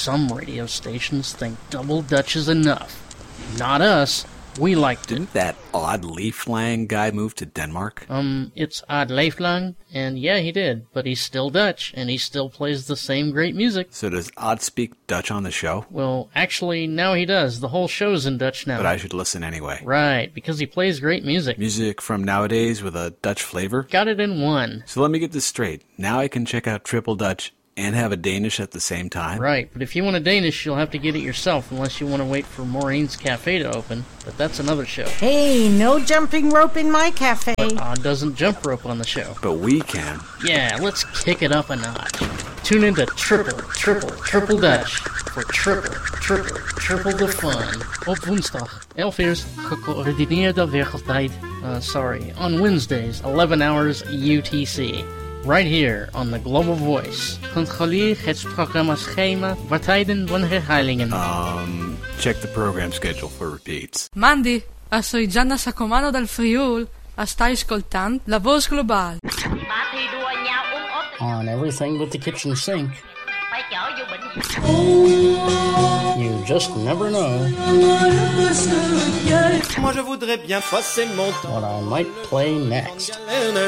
some radio stations think double Dutch is enough. Not us. We like to... Didn't that Odd Leaflang guy move to Denmark? It's Odd Leiflang, and yeah, he did, but he's still Dutch, and he still plays the same great music. So does Odd speak Dutch on the show? Well, actually, now he does. The whole show's in Dutch now. But I should listen anyway. Right, because he plays great music. Music from nowadays with a Dutch flavor? Got it in one. So let me get this straight. Now I can check out Triple Dutch and have a Danish at the same time? Right, but if you want a Danish, you'll have to get it yourself, unless you want to wait for Maureen's Cafe to open. But that's another show. Hey, no jumping rope in my cafe. But Odd doesn't jump rope on the show. But we can. Yeah, let's kick it up a notch. Tune into Triple Dutch for triple the fun. Op woensdag, 11 uur, gecoördineerde wereldtijd. On Wednesdays, 11 hours UTC. Right here on the Global Voice. Controleer het programmaschema voor tijden van herhalingen. Check the program schedule for repeats. Mandy, soy Gianna Sacomano dal Friul. Stai ascoltando La Voz Global. On everything but the kitchen sink. You just never know. Moi je voudrais bien passer mon temps. What I might play next.